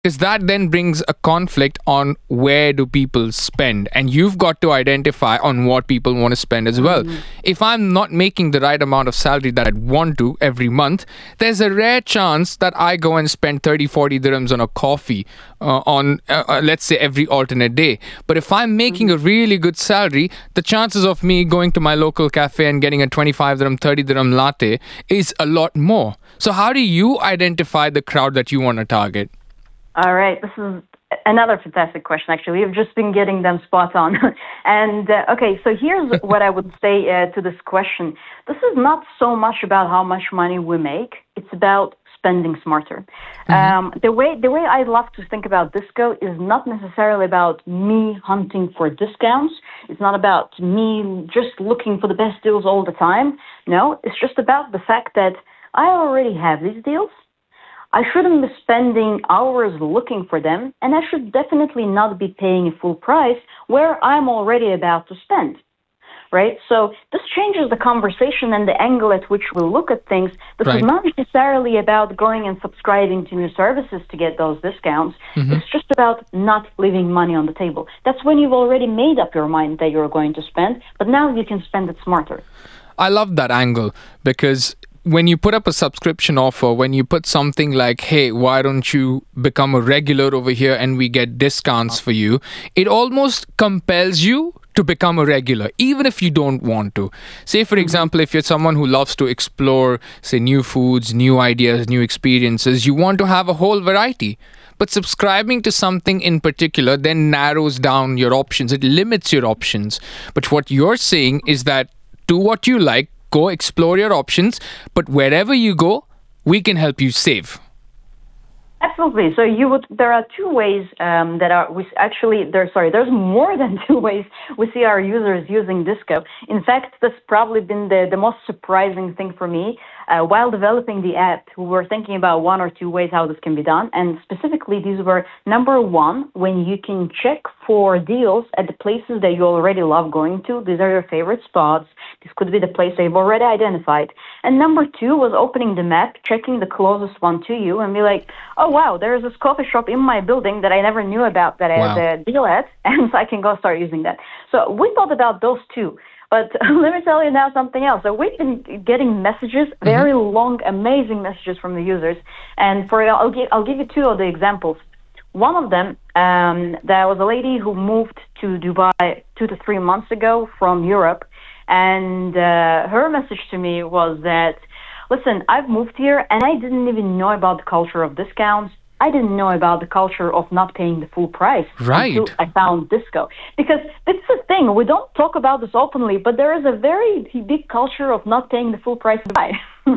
because that then brings a conflict on where do people spend, and you've got to identify on what people want to spend as well. If I'm not making the right amount of salary that I'd want to every month, there's a rare chance that I go and spend 30-40 dirhams on a coffee on let's say every alternate day. But if I'm making a really good salary, the chances of me going to my local cafe and getting a 25 dirham 30 dirham latte is a lot more. So how do you identify the crowd that you want to target? All right, this is another fantastic question, actually. You've just been getting them spot on. And okay, so here's what I would say to this question. This is not so much about how much money we make, it's about spending smarter. The way I love to think about Disco is not necessarily about me hunting for discounts. It's not about me just looking for the best deals all the time. No, it's just about the fact that I already have these deals. I shouldn't be spending hours looking for them, and I should definitely not be paying a full price where I'm already about to spend, right? So this changes the conversation and the angle at which we look at things. This is not necessarily about going and subscribing to new services to get those discounts. It's just about not leaving money on the table. That's when you've already made up your mind that you're going to spend, but now you can spend it smarter. I love that angle, because when you put up a subscription offer, when you put something like, hey, why don't you become a regular over here and we get discounts for you, it almost compels you to become a regular, even if you don't want to. Say, for example, if you're someone who loves to explore, say, new foods, new ideas, new experiences, you want to have a whole variety. But subscribing to something in particular then narrows down your options. It limits your options. But what you're saying is that do what you like, go explore your options, but wherever you go, we can help you save. Absolutely. So there are two ways there's more than two ways we see our users using Disco. In fact, that's probably been the most surprising thing for me. While developing the app, we were thinking about one or two ways how this can be done. And specifically, these were, number one, when you can check for deals at the places that you already love going to. These are your favorite spots. This could be the place that you've already identified. And number two was opening the map, checking the closest one to you, and be like, oh, wow, there's this coffee shop in my building that I never knew about that I had a deal at, and so I can go start using that. So we thought about those two. But let me tell you now something else. So we've been getting messages, very long, amazing messages from the users. And I'll give you two of the examples. One of them, there was a lady who moved to Dubai 2 to 3 months ago from Europe. And her message to me was that, listen, I've moved here and I didn't even know about the culture of discounts. I didn't know about the culture of not paying the full price until I found Disco. Because it's a thing, we don't talk about this openly, but there is a very big culture of not paying the full price to buy.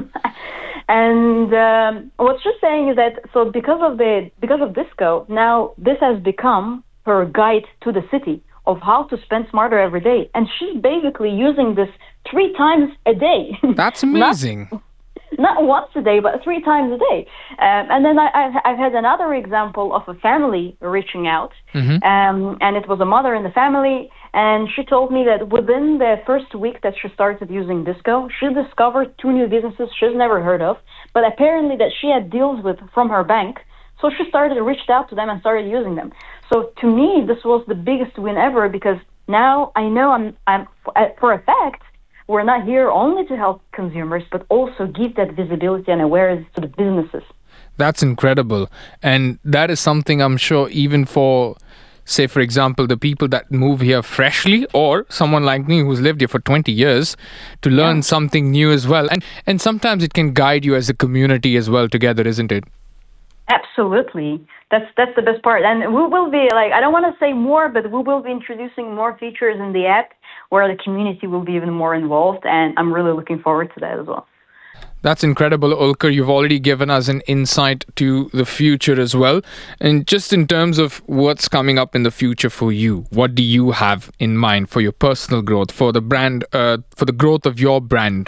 And what's just saying is that, so because of Disco, now this has become her guide to the city of how to spend smarter every day. And she's basically using this 3 times a day. That's amazing. Not once a day, but 3 times a day. And then I've had another example of a family reaching out, and it was a mother in the family, and she told me that within the first week that she started using Disco, she discovered 2 new businesses she's never heard of, but apparently that she had deals with from her bank, so she reached out to them and started using them. So to me, this was the biggest win ever, because now I know I'm for a fact, we're not here only to help consumers, but also give that visibility and awareness to the businesses. That's incredible. And that is something I'm sure even for, say, for example, the people that move here freshly, or someone like me who's lived here for 20 years, to learn something new as well. And sometimes it can guide you as a community as well together, isn't it? Absolutely. That's the best part. And we will be, I don't want to say more, but we will be introducing more features in the app where the community will be even more involved. And I'm really looking forward to that as well. That's incredible, Ulker. You've already given us an insight to the future as well. And just in terms of what's coming up in the future for you, what do you have in mind for your personal growth, for the brand, for the growth of your brand?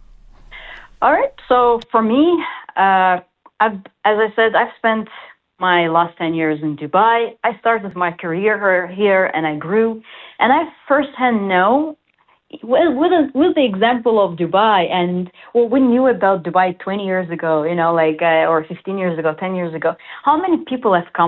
All right. So for me, as I said, I've spent my last 10 years in Dubai. I started my career here and I grew. And I firsthand know well, with the example of Dubai, and what we knew about Dubai 20 years ago, like or 15 years ago, 10 years ago, how many people have come